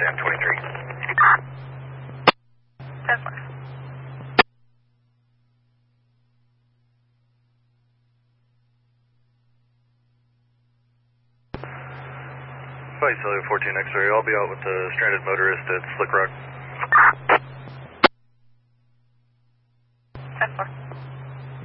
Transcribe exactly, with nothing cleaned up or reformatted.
ten twenty-three. ten five. Flight Cellular fourteen X-ray, I'll be out with the stranded motorist at Slick Rock.